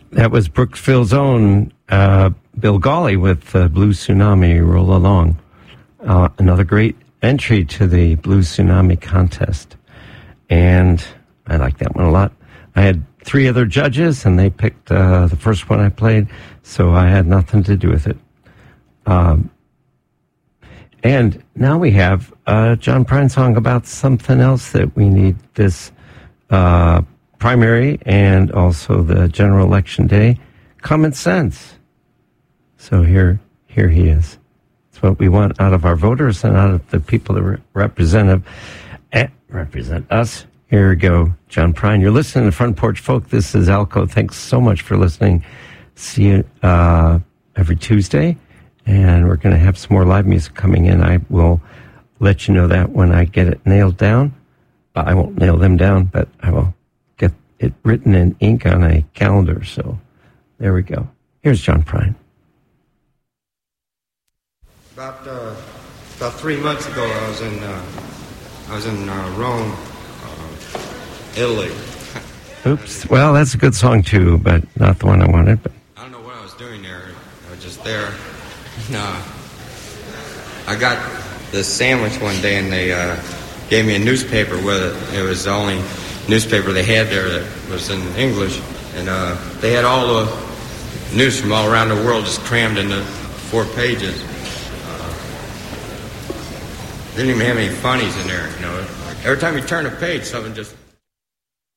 That was Brookfield's own Bill Gawley with Blue Tsunami, Roll Along. Another great entry to the Blue Tsunami contest. And I like that one a lot. I had 3 other judges, and they picked the first one I played, so I had nothing to do with it. And now we have a John Prine song about something else that we need this primary and also the general election day, common sense. So here he is. It's what we want out of our voters and out of the people that represent us. Here we go, John Prine. You're listening to Front Porch Folk. This is Alco. Thanks so much for listening. See you every Tuesday, and we're going to have some more live music coming in. I will let you know that when I get it nailed down. I won't nail them down, but I will get it written in ink on a calendar. So there we go. Here's John Prine. About 3 months ago, I was in Rome, Italy. Oops. Well, that's a good song too, but not the one I wanted. But I don't know what I was doing there. I was just there. I got this sandwich one day, and they gave me a newspaper with it. It was the only newspaper they had there that was in English, and they had all the news from all around the world just crammed into 4 pages. Didn't even have any funnies in there, you know. Every time you turn a page, something just